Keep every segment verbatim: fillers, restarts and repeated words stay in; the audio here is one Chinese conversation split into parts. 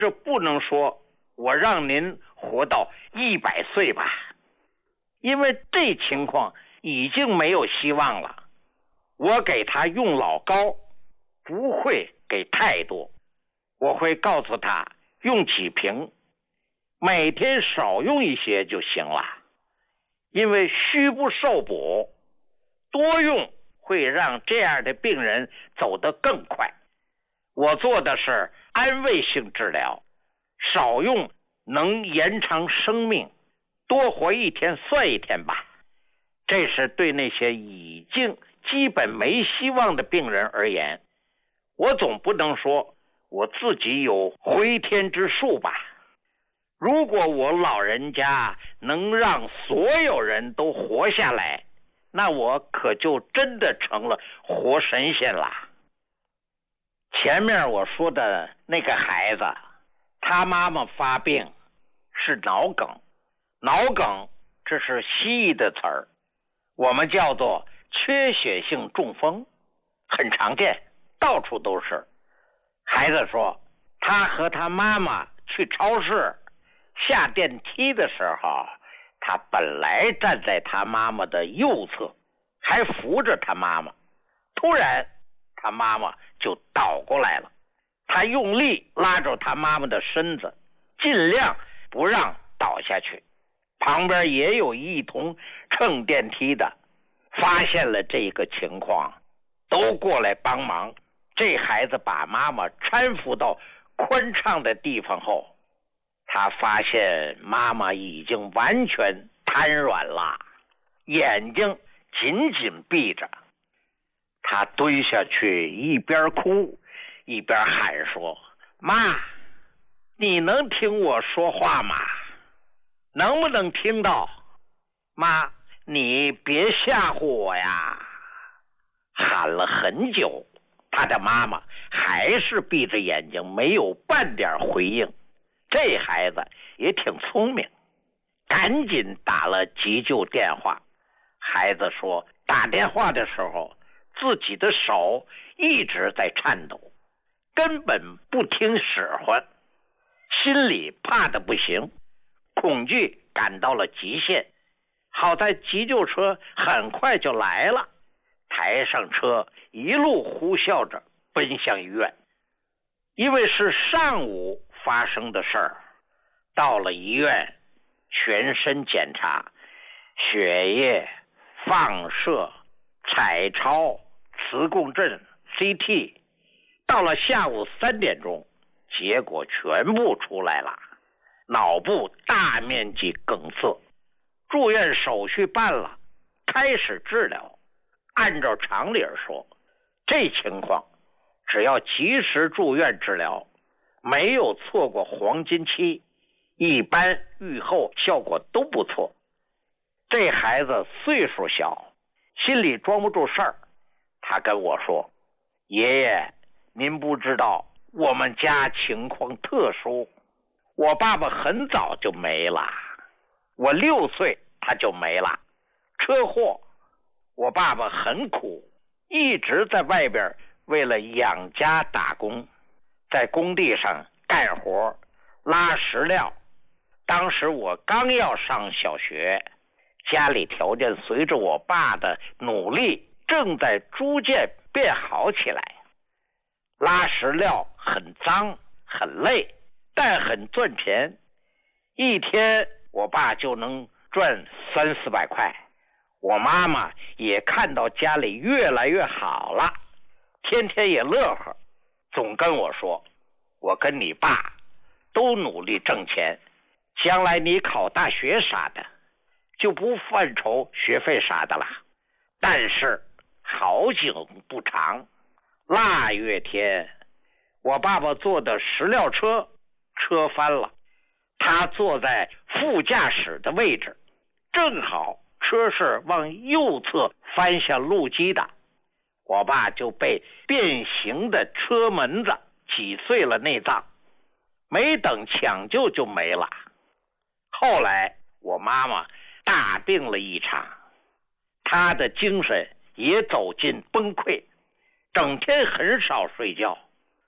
这不能说我让您活到一百岁吧，因为这情况已经没有希望了。我给他用老膏，不会给太多，我会告诉他用几瓶，每天少用一些就行了。因为虚不受补，多用会让这样的病人走得更快。我做的是安慰性治疗，少用能延长生命，多活一天算一天吧。这是对那些已经基本没希望的病人而言。我总不能说我自己有回天之术吧。如果我老人家能让所有人都活下来，那我可就真的成了活神仙了。前面我说的那个孩子，他妈妈发病是脑梗，脑梗这是西医的词儿，我们叫做缺血性中风，很常见，到处都是。孩子说他和他妈妈去超市，下电梯的时候，他本来站在他妈妈的右侧，还扶着他妈妈，突然他妈妈就倒过来了，他用力拉住他妈妈的身子，尽量不让倒下去。旁边也有一同乘电梯的发现了这个情况，都过来帮忙。这孩子把妈妈搀扶到宽敞的地方后，他发现妈妈已经完全瘫软了，眼睛紧紧闭着。他蹲下去，一边哭一边喊说：妈，你能听我说话吗？能不能听到？妈，你别吓唬我呀！喊了很久，他的妈妈还是闭着眼睛，没有半点回应。这孩子也挺聪明，赶紧打了急救电话。孩子说打电话的时候自己的手一直在颤抖，根本不听使唤，心里怕得不行，恐惧赶到了极限。好在急救车很快就来了，抬上车一路呼啸着奔向医院。因为是上午发生的事儿，到了医院全身检查，血液、放射、彩超、磁共振、C T， 到了下午三点钟，结果全部出来了，脑部大面积梗塞，住院手续办了，开始治疗。按照常理说，这情况只要及时住院治疗，没有错过黄金期，一般愈后效果都不错。这孩子岁数小，心里装不住事儿，他跟我说：爷爷，您不知道我们家情况特殊，我爸爸很早就没了，我六岁他就没了，车祸。我爸爸很苦，一直在外边为了养家打工，在工地上干活拉石料。当时我刚要上小学，家里条件随着我爸的努力正在逐渐变好起来。拉石料很脏很累，但很赚钱，一天我爸就能赚三四百块。我妈妈也看到家里越来越好了，天天也乐呵，总跟我说：我跟你爸都努力挣钱，将来你考大学啥的就不犯愁学费啥的了。但是好景不长，腊月天，我爸爸坐的石料车车翻了，他坐在副驾驶的位置，正好车是往右侧翻向路基的，我爸就被变形的车门子挤碎了内脏，没等抢救就没了。后来我妈妈大病了一场，她的精神也走进崩溃，整天很少睡觉，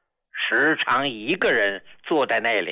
时常一个人坐在那里。